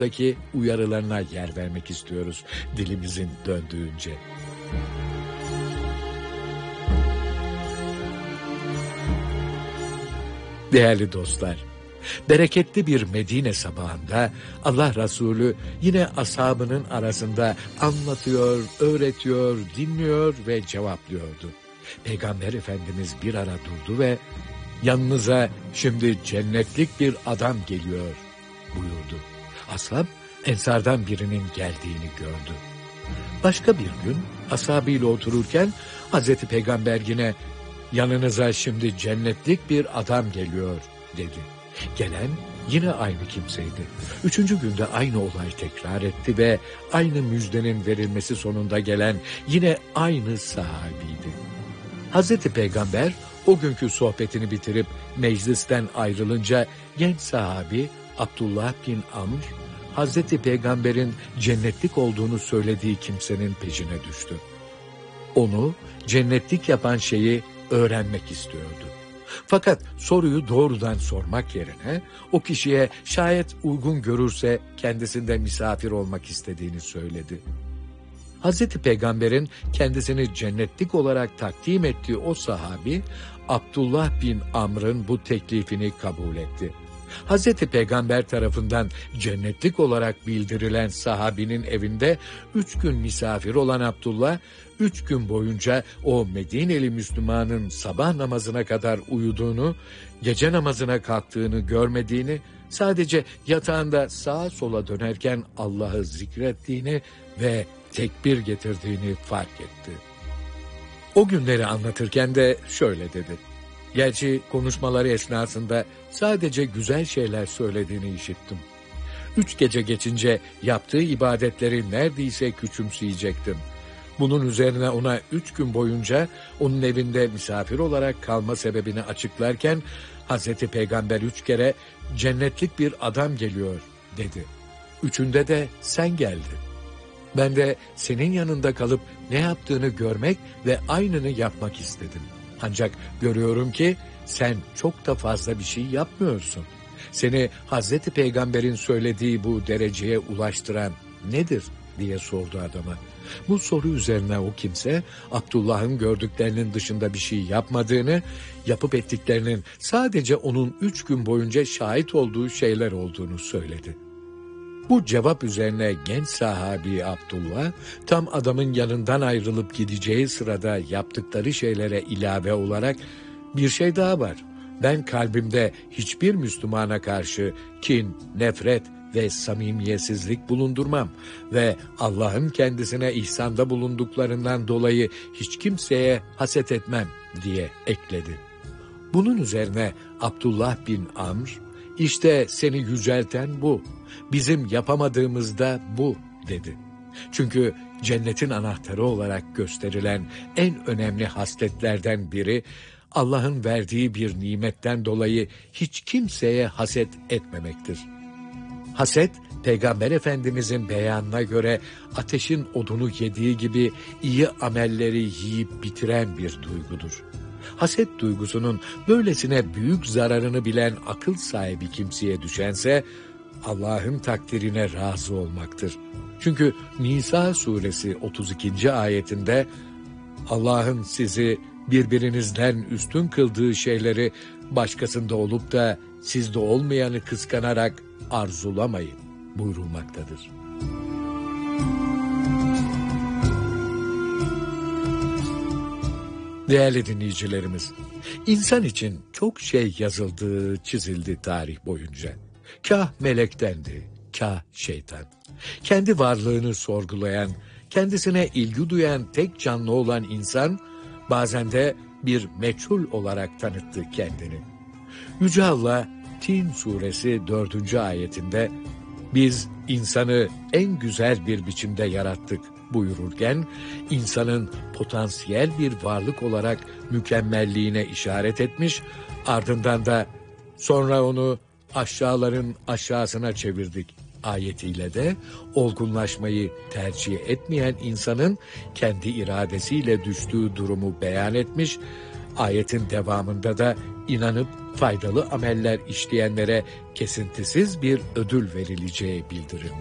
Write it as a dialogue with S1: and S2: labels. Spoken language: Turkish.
S1: uyarılarına yer vermek istiyoruz dilimizin döndüğünce. Değerli dostlar, bereketli bir Medine sabahında Allah Resulü yine ashabının arasında anlatıyor, öğretiyor, dinliyor ve cevaplıyordu. Peygamber Efendimiz bir ara durdu ve yanınıza şimdi cennetlik bir adam geliyor buyurdu. Ashab ensardan birinin geldiğini gördü. Başka bir gün ashabıyla otururken Hazreti Peygamber yine yanınıza şimdi cennetlik bir adam geliyor dedi. Gelen yine aynı kimseydi. Üçüncü günde aynı olay tekrar etti ve aynı müjdenin verilmesi sonunda gelen yine aynı sahabiydi. Hazreti Peygamber o günkü sohbetini bitirip meclisten ayrılınca genç sahabi Abdullah bin Amr, Hazreti Peygamber'in cennetlik olduğunu söylediği kimsenin peşine düştü. Onu cennetlik yapan şeyi öğrenmek istiyordu. Fakat soruyu doğrudan sormak yerine o kişiye şayet uygun görürse kendisinde misafir olmak istediğini söyledi. Hazreti Peygamber'in kendisini cennetlik olarak takdim ettiği o sahabi Abdullah bin Amr'ın bu teklifini kabul etti. Hazreti Peygamber tarafından cennetlik olarak bildirilen sahabinin evinde 3 gün misafir olan Abdullah, 3 gün boyunca o Medineli Müslümanın sabah namazına kadar uyuduğunu, gece namazına kalktığını görmediğini, sadece yatağında sağa sola dönerken Allah'ı zikrettiğini ve tekbir getirdiğini fark etti. O günleri anlatırken de şöyle dedi. Gerçi konuşmaları esnasında sadece güzel şeyler söylediğini işittim. 3 gece geçince yaptığı ibadetleri neredeyse küçümseyecektim. Bunun üzerine ona 3 gün boyunca onun evinde misafir olarak kalma sebebini açıklarken Hazreti Peygamber 3 kere cennetlik bir adam geliyor dedi. Üçünde de sen geldin. Ben de senin yanında kalıp ne yaptığını görmek ve aynını yapmak istedim. Ancak görüyorum ki sen çok da fazla bir şey yapmıyorsun. Seni Hazreti Peygamber'in söylediği bu dereceye ulaştıran nedir diye sordu adama. Bu soru üzerine o kimse Abdullah'ın gördüklerinin dışında bir şey yapmadığını, yapıp ettiklerinin sadece onun 3 gün boyunca şahit olduğu şeyler olduğunu söyledi. Bu cevap üzerine genç sahabi Abdullah, tam adamın yanından ayrılıp gideceği sırada yaptıkları şeylere ilave olarak bir şey daha var. Ben kalbimde hiçbir Müslümana karşı kin, nefret ve samimiyetsizlik bulundurmam ve Allah'ın kendisine ihsanda bulunduklarından dolayı hiç kimseye haset etmem diye ekledi. Bunun üzerine Abdullah bin Amr, İşte seni yücelten bu, bizim yapamadığımız da bu dedi. Çünkü cennetin anahtarı olarak gösterilen en önemli hasletlerden biri, Allah'ın verdiği bir nimetten dolayı hiç kimseye haset etmemektir. Haset, Peygamber Efendimizin beyanına göre ateşin odunu yediği gibi iyi amelleri yiyip bitiren bir duygudur. Haset duygusunun böylesine büyük zararını bilen akıl sahibi kimseye düşense Allah'ın takdirine razı olmaktır. Çünkü Nisa suresi 32. ayetinde Allah'ın sizi birbirinizden üstün kıldığı şeyleri başkasında olup da sizde olmayanı kıskanarak arzulamayın buyurulmaktadır. Değerli dinleyicilerimiz, insan için çok şey yazıldı, çizildi tarih boyunca. Kah melektendi, kah şeytan. Kendi varlığını sorgulayan, kendisine ilgi duyan tek canlı olan insan, bazen de bir meçhul olarak tanıttı kendini. Yüce Allah, Tin suresi 4. ayetinde, biz insanı en güzel bir biçimde yarattık buyururken, insanın potansiyel bir varlık olarak mükemmelliğine işaret etmiş, ardından da sonra onu aşağıların aşağısına çevirdik ayetiyle de olgunlaşmayı tercih etmeyen insanın kendi iradesiyle düştüğü durumu beyan etmiş, Ayetin devamında da inanıp faydalı ameller işleyenlere kesintisiz bir ödül verileceği bildirilmiştir.